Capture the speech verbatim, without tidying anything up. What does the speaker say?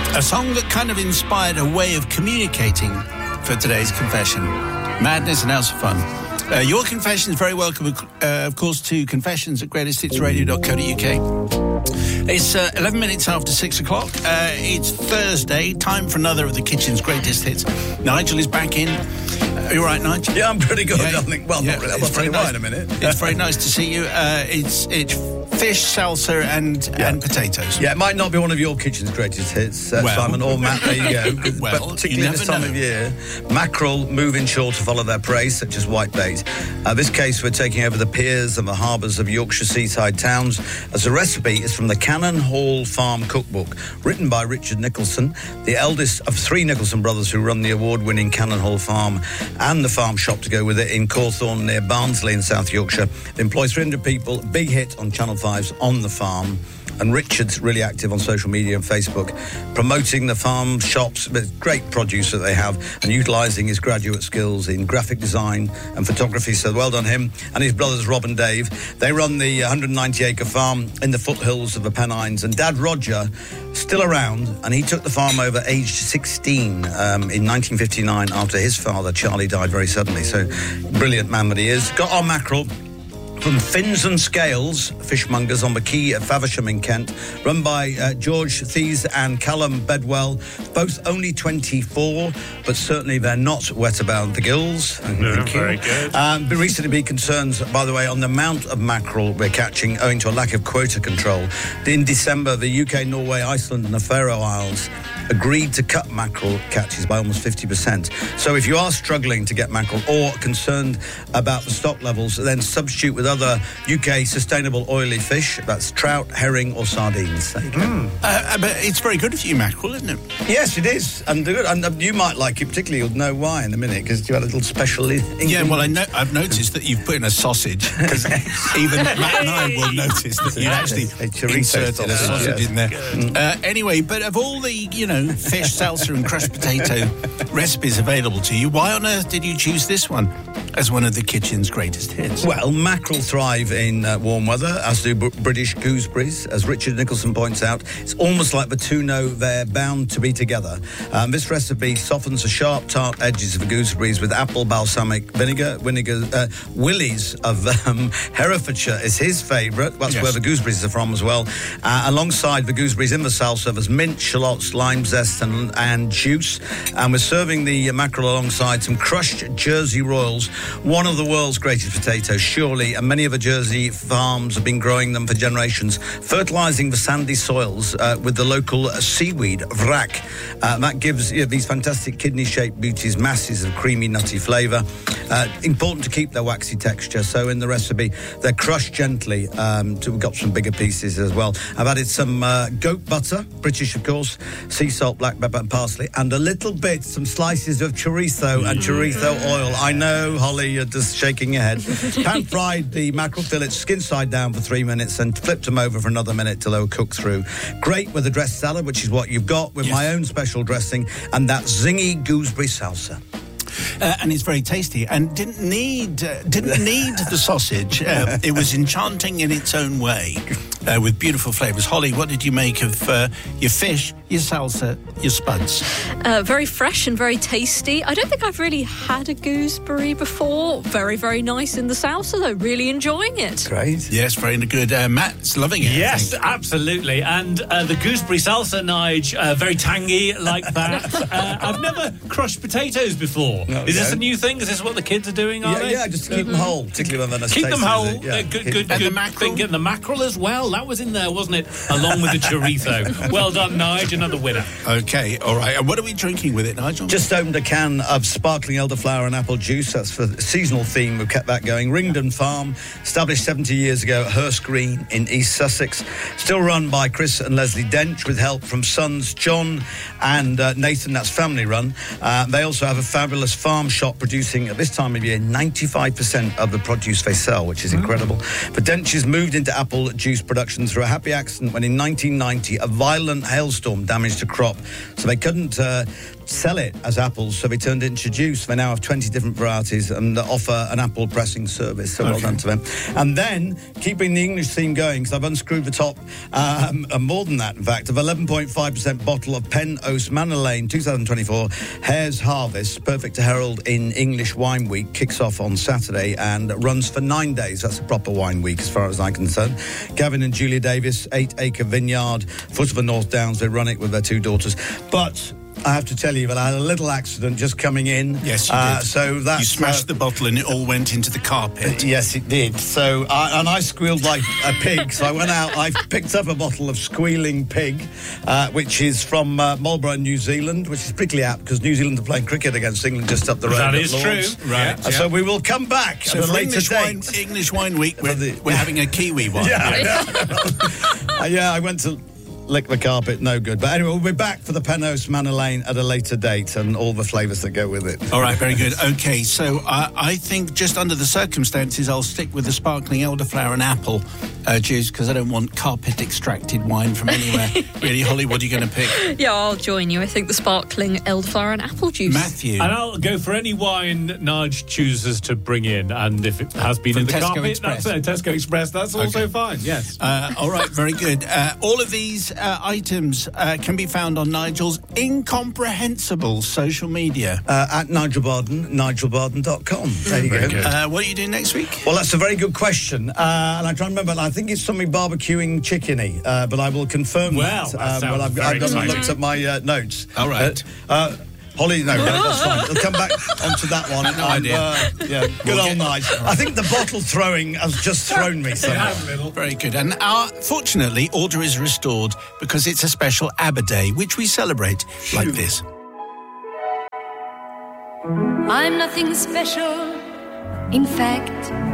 A song that kind of inspired a way of communicating for today's confession. Madness and House of Fun. Uh, your confession is very welcome, uh, of course, to confessions at greatest hits radio dot co dot uk. It's uh, eleven minutes after six o'clock. Uh, it's Thursday, time for another of the kitchen's greatest hits. Nigel is back in. Are you all right, Nigel? Yeah, I'm pretty good. Yeah. I think. Well, Yeah, not really. I'm it's not pretty very right in a nice. minute. It's very nice to see you. Uh, it's it's fish, salsa, and Yeah. and potatoes. Yeah, it might not be one of your kitchen's greatest hits, uh, Well. Simon, or Matt, there you go. Well, but you particularly never this time know. of year, mackerel move inshore to follow their prey, such as whitebait. Uh, this case, we're taking over the piers and the harbours of Yorkshire seaside towns, as the recipe is from the Cannon Hall Farm Cookbook, written by Richard Nicholson, the eldest of three Nicholson brothers who run the award-winning Cannon Hall Farm and the farm shop to go with it in Cawthorne near Barnsley in South Yorkshire. They employ three hundred people, big hit on Channel five's On the Farm. And Richard's really active on social media and Facebook, promoting the farm shops, but great produce that they have, and utilising his graduate skills in graphic design and photography. So well done him. And his brothers Rob and Dave. They run the one hundred ninety acre farm in the foothills of the Pennines. And Dad Roger, still around, and he took the farm over aged sixteen um, in nineteen fifty-nine after his father, Charlie, died very suddenly. So brilliant man that he is. Got our mackerel from Fins and Scales, fishmongers on the quay at Faversham in Kent, run by uh, George Thies and Callum Bedwell, both only twenty-four, but certainly they're not wet about the gills. No, very good. Um, there recently been concerns, by the way, on the amount of mackerel we're catching owing to a lack of quota control. In December, the U K, Norway, Iceland and the Faroe Isles agreed to cut mackerel catches by almost fifty percent. So if you are struggling to get mackerel or concerned about the stock levels, then substitute with other U K sustainable oily fish. That's trout, herring or sardines. There you go. Mm. Uh, but it's very good for you, mackerel, isn't it? Yes, it is. And, good. and uh, you might like it, particularly you'll know why in a minute, because you had a little special ingredient. Yeah, well, I know, I've noticed that you've put in a sausage, because even Matt and I will notice that you actually A chorizo inserted a sausage, sausage yes. in there. Uh, anyway, but of all the, you know, fish, salsa and crushed potato recipes available to you, why on earth did you choose this one as one of the kitchen's greatest hits? Well, mackerel thrive in uh, warm weather, as do b- British gooseberries. As Richard Nicholson points out, it's almost like the two know they're bound to be together. Um, this recipe softens the sharp, tart edges of the gooseberries with apple balsamic vinegar. Vinegar, uh, Willie's of um, Herefordshire is his favourite. That's Yes. where the gooseberries are from as well. Uh, alongside the gooseberries in the salsa, there's mint, shallots, lime zest and, and juice. And we're serving the mackerel alongside some crushed Jersey Royals, one of the world's greatest potatoes, surely, and many of the Jersey farms have been growing them for generations, fertilising the sandy soils uh, with the local seaweed, vrac. Uh, that gives you know, these fantastic kidney-shaped beauties masses of creamy, nutty flavour. Uh, important to keep their waxy texture, so in the recipe, they're crushed gently. Um, to, we've got some bigger pieces as well. I've added some uh, goat butter, British, of course, sea salt, black pepper and parsley, and a little bit, some slices of chorizo and chorizo oil. I know, Holly, you're just shaking your head. Pan-fried the mackerel fillets skin side down for three minutes and flipped them over for another minute till they were cooked through. Great with a dressed salad, which is what you've got, with Yes. my own special dressing, and that zingy gooseberry salsa. Uh, and it's very tasty, and didn't need uh, didn't need the sausage. Uh, it was enchanting in its own way, uh, with beautiful flavours. Holly, what did you make of uh, your fish, your salsa, your spuds? Uh, very fresh and very tasty. I don't think I've really had a gooseberry before. Very, very nice in the salsa, though. Really enjoying it. Great. Yes, very good. Uh, Matt's loving it. I Yes, think. absolutely. And uh, the gooseberry salsa, Nige, uh, very tangy like that. uh, I've never crushed potatoes before. No, Is this no. a new thing? Is this what the kids are doing, are Yeah, they? yeah, just to keep them whole, particularly when they're not Keep them tasty, whole. is it? Yeah. Uh, good, Keep- good, And the good mackerel? thing. And the mackerel as well. That was in there, wasn't it? Along with the chorizo. Well done, Nige. Another winner. Okay, all right. And what are we drinking with it, Nigel? Just opened a can of sparkling elderflower and apple juice. That's for the seasonal theme. We've kept that going. Ringdon Farm, established seventy years ago at Hurst Green in East Sussex. Still run by Chris and Leslie Dench with help from sons John and uh, Nathan. That's family run. Uh, they also have a fabulous farm farm shop producing, at this time of year, ninety-five percent of the produce they sell, which is incredible. Mm. But Dentures moved into apple juice production through a happy accident when in nineteen ninety a violent hailstorm damaged a crop, so they couldn't uh, sell it as apples, so they turned it into juice. They now have twenty different varieties and offer an apple pressing service, so okay. well done to them. And then, keeping the English theme going, because I've unscrewed the top, um, and more than that, in fact, of eleven point five percent bottle of Pen Ouse Manor Lane twenty twenty-four Hare's Harvest, perfect to herald in English Wine Week, kicks off on Saturday and runs for nine days. That's a proper wine week as far as I'm concerned. Gavin and Julia Davis, eight acre vineyard, foot of the North Downs. They run it with their two daughters. But I have to tell you that I had a little accident just coming in. Yes, you uh, did. So that's, you smashed uh, the bottle and it all went into the carpet. Yes, it did. So, I, and I squealed like a pig. So I went out, I picked up a bottle of Squealing Pig, uh, which is from uh, Marlborough, New Zealand, which is particularly apt because New Zealand are playing cricket against England just up the road. That at is Lords. true. Right. Uh, yeah. So we will come back so at a for later English date. Wine, English Wine Week, we're, the, we're having a Kiwi wine. Yeah, yeah. uh, yeah, I went to lick the carpet, no good. But anyway, we'll be back for the Pen Ouse Manor Lane at a later date and all the flavours that go with it. All right, very good. Okay, so uh, I think just under the circumstances, I'll stick with the sparkling elderflower and apple uh, juice because I don't want carpet-extracted wine from anywhere. Really, Holly, what are you going to pick? Yeah, I'll join you. I think the sparkling elderflower and apple juice. Matthew. And I'll go for any wine Nige chooses to bring in, and if it has been From in the Tesco carpet, Express. that's uh, Tesco Express, that's also Okay. fine, yes. Uh, all right, very good. Uh, all of these uh, items uh, can be found on Nigel's incomprehensible social media. Uh, at Nigel Barden, nigel barden dot com. There you Very go. good. Uh, what are you doing next week? Well, that's a very good question. Uh, and I try to remember, I think it's something barbecuing chickeny, uh, but I will confirm Well, that. that sounds well, I've, very I've done- exciting. looked at my uh, notes. All right. Uh, uh, Holly, no, no, that's fine. We'll come back onto that one. No and, idea. Uh, yeah, good We'll old get- night. I think the bottle throwing has just thrown me somewhere. Very good. And our, fortunately, order is restored because it's a special ABBA Day, which we celebrate like this. I'm nothing special, in fact.